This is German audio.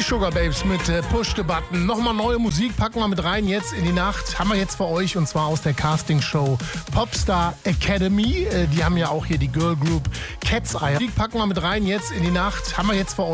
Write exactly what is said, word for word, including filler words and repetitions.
Sugar Babes mit äh, Push the Button. Nochmal neue Musik packen wir mit rein jetzt in die Nacht. Haben wir jetzt für euch und zwar aus der Castingshow Popstar Academy. Äh, die haben ja auch hier die Girl Group Cat's Eye. Musik packen wir mit rein jetzt in die Nacht. Haben wir jetzt für euch.